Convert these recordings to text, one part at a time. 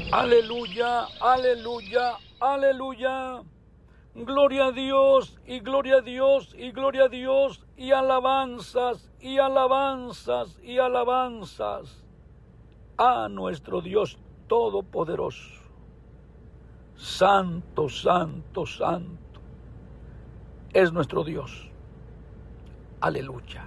Aleluya, aleluya, aleluya. Gloria a Dios y gloria a Dios y gloria a Dios y alabanzas y alabanzas y alabanzas a nuestro Dios Todopoderoso. Santo, santo, santo es nuestro Dios. Aleluya.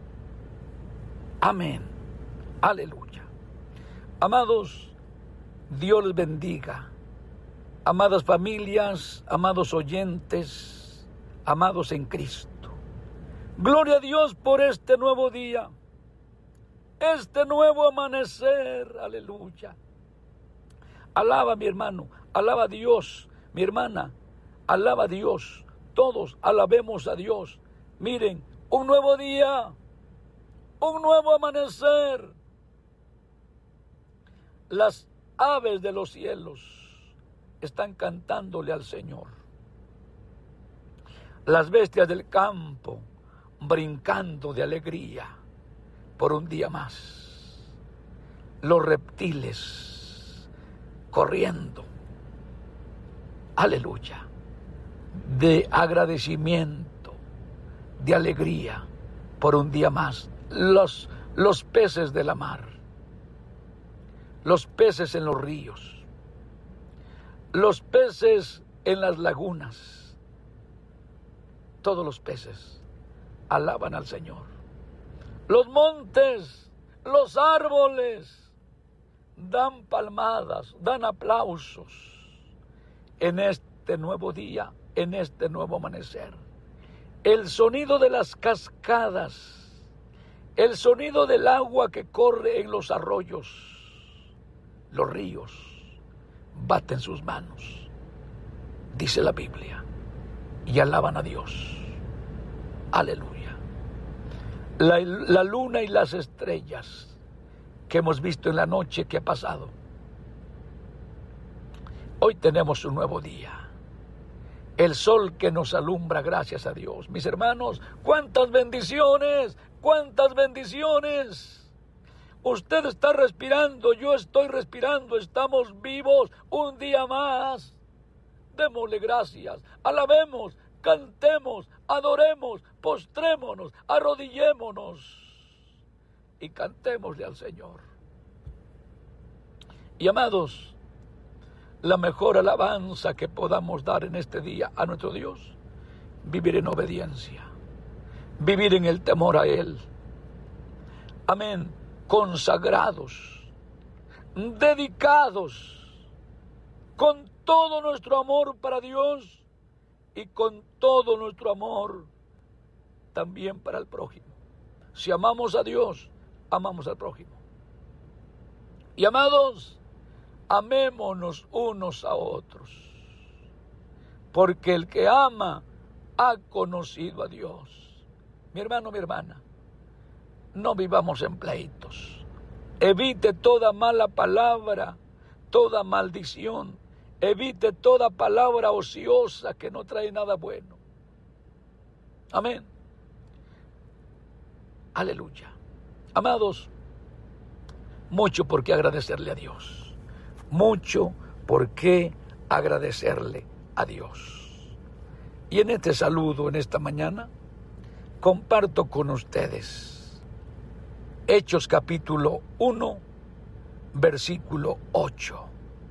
Amén. Aleluya. Amados, Dios les bendiga. Amadas familias, amados oyentes, amados en Cristo. Gloria a Dios por este nuevo día, este nuevo amanecer. Aleluya. Alaba, mi hermano, alaba a Dios, mi hermana, alaba a Dios. Todos alabemos a Dios. Miren, un nuevo día, un nuevo amanecer. Las aves de los cielos están cantándole al Señor. Las bestias del campo brincando de alegría por un día más. Los reptiles corriendo. Aleluya. De agradecimiento, de alegría por un día más. Los peces de la mar. Los peces en los ríos. Los peces en las lagunas, todos los peces alaban al Señor. Los montes, los árboles, dan palmadas, dan aplausos en este nuevo día, en este nuevo amanecer. El sonido de las cascadas, el sonido del agua que corre en los arroyos, los ríos, baten sus manos, dice la Biblia, y alaban a Dios. Aleluya. La luna y las estrellas que hemos visto en la noche que ha pasado. Hoy tenemos un nuevo día. El sol que nos alumbra, gracias a Dios. Mis hermanos, cuántas bendiciones, cuántas bendiciones. Usted está respirando, yo estoy respirando, estamos vivos un día más. Démosle gracias, alabemos, cantemos, adoremos, postrémonos, arrodillémonos y cantémosle al Señor. Y amados, la mejor alabanza que podamos dar en este día a nuestro Dios, vivir en obediencia, vivir en el temor a Él. Amén. Consagrados, dedicados, con todo nuestro amor para Dios y con todo nuestro amor también para el prójimo. Si amamos a Dios, amamos al prójimo. Y amados, amémonos unos a otros, porque el que ama ha conocido a Dios. Mi hermano, mi hermana, no vivamos en pleitos. Evite toda mala palabra, toda maldición. Evite toda palabra ociosa que no trae nada bueno. Amén. Aleluya. Amados, mucho por qué agradecerle a Dios. Mucho por qué agradecerle a Dios. Y en este saludo, en esta mañana, comparto con ustedes Hechos capítulo 1, versículo 8.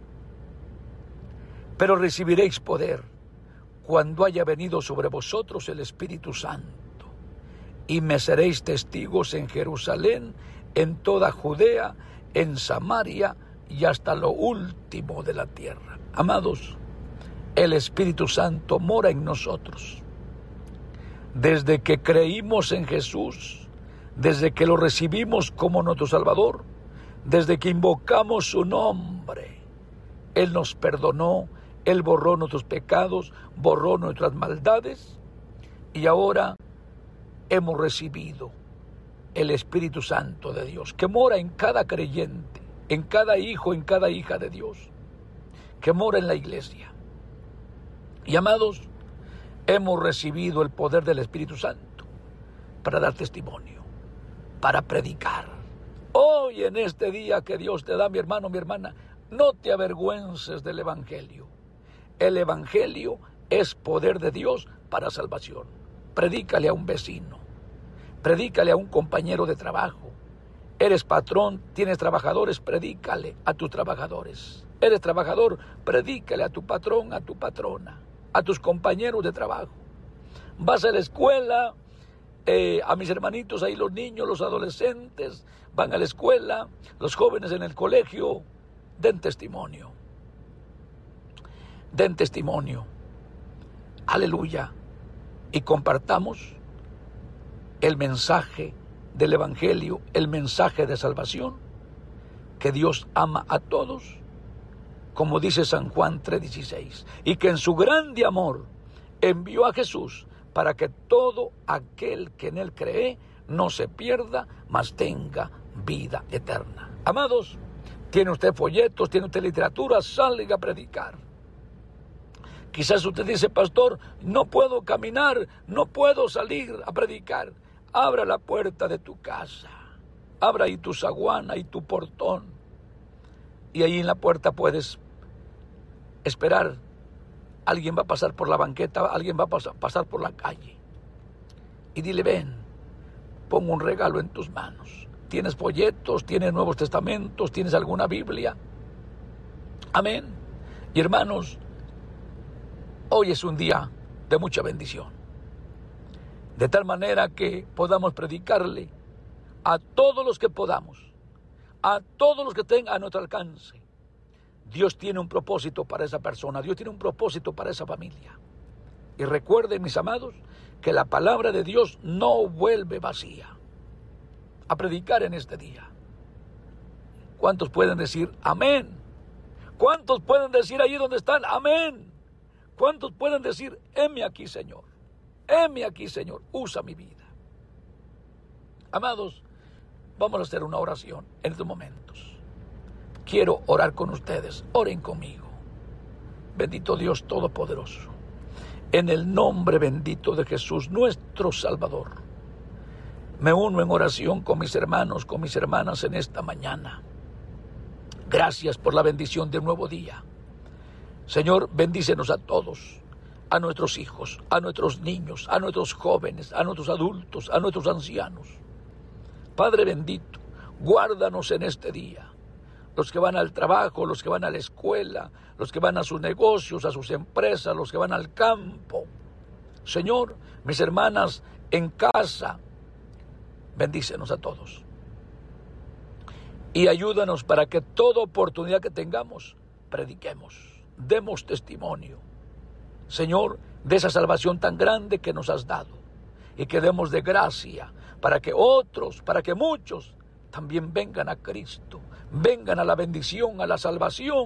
Pero recibiréis poder cuando haya venido sobre vosotros el Espíritu Santo, y me seréis testigos en Jerusalén, en toda Judea, en Samaria y hasta lo último de la tierra. Amados, el Espíritu Santo mora en nosotros. Desde que creímos en Jesús, desde que lo recibimos como nuestro Salvador, desde que invocamos su nombre, Él nos perdonó, Él borró nuestros pecados, borró nuestras maldades, y ahora hemos recibido el Espíritu Santo de Dios, que mora en cada creyente, en cada hijo, en cada hija de Dios, que mora en la iglesia. Y amados, hemos recibido el poder del Espíritu Santo para dar testimonio, para predicar. Hoy en este día que Dios te da, mi hermano, mi hermana, No te avergüences del Evangelio. El Evangelio es poder de Dios para salvación. Predícale a un vecino, predícale a un compañero de trabajo. Eres patrón, tienes trabajadores, predícale a tus trabajadores. Eres trabajador, predícale a tu patrón, a tu patrona, a tus compañeros de trabajo. Vas a la escuela, a mis hermanitos, ahí los niños, los adolescentes, van a la escuela, los jóvenes en el colegio, den testimonio. Den testimonio. Aleluya. Y compartamos el mensaje del Evangelio, el mensaje de salvación, que Dios ama a todos, como dice San Juan 3:16, y que en su grande amor envió a Jesús para que todo aquel que en él cree no se pierda, mas tenga vida eterna. Amados, tiene usted folletos, tiene usted literatura, salga a predicar. Quizás usted dice, pastor, no puedo caminar, no puedo salir a predicar. Abra la puerta de tu casa, abra ahí tu zaguana y tu portón, y ahí en la puerta puedes esperar. Alguien va a pasar por la banqueta, alguien va a pasar por la calle, y dile, ven, pongo un regalo en tus manos. ¿Tienes folletos? ¿Tienes Nuevos Testamentos? ¿Tienes alguna Biblia? Amén. Y hermanos, hoy es un día de mucha bendición, de tal manera que podamos predicarle a todos los que podamos, a todos los que tengan a nuestro alcance. Dios tiene un propósito para esa persona, Dios tiene un propósito para esa familia. Y recuerden, mis amados, que la palabra de Dios no vuelve vacía. A predicar en este día. ¿Cuántos pueden decir amén? ¿Cuántos pueden decir allí donde están amén? ¿Cuántos pueden decir, heme aquí, Señor? Heme aquí, Señor, usa mi vida. Amados, vamos a hacer una oración en estos momentos. Quiero orar con ustedes, oren conmigo. Bendito Dios Todopoderoso, en el nombre bendito de Jesús, nuestro Salvador, me uno en oración con mis hermanos, con mis hermanas en esta mañana. Gracias por la bendición de un nuevo día. Señor, bendícenos a todos, a nuestros hijos, a nuestros niños, a nuestros jóvenes, a nuestros adultos, a nuestros ancianos. Padre bendito, guárdanos en este día. Los que van al trabajo, los que van a la escuela, los que van a sus negocios, a sus empresas, los que van al campo. Señor, mis hermanas en casa, bendícenos a todos. Y ayúdanos para que toda oportunidad que tengamos, prediquemos, demos testimonio, Señor, de esa salvación tan grande que nos has dado. Y que demos de gracia para que otros, para que muchos también vengan a Cristo, vengan a la bendición, a la salvación